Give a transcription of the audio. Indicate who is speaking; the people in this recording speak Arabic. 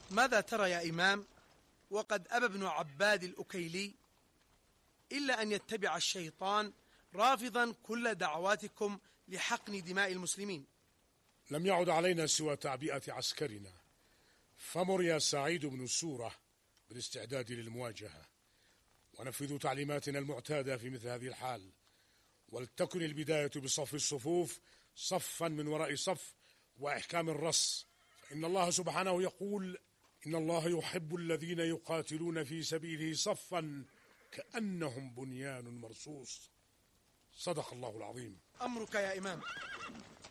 Speaker 1: ماذا ترى يا إمام وقد أبى ابن عباد الأكيلي إلا أن يتبع الشيطان رافضا كل دعواتكم لحقن دماء المسلمين؟
Speaker 2: لم يعد علينا سوى تعبئة عسكرنا، فمر يا سعيد بن سورة بالاستعداد للمواجهة، ونفذوا تعليماتنا المعتادة في مثل هذه الحال، ولتكن البداية بصف الصفوف صفا من وراء صف وإحكام الرص، فإن الله سبحانه يقول: إن الله يحب الذين يقاتلون في سبيله صفا كأنهم بنيان مرصوص. صدق الله العظيم.
Speaker 1: أمرك يا إمام.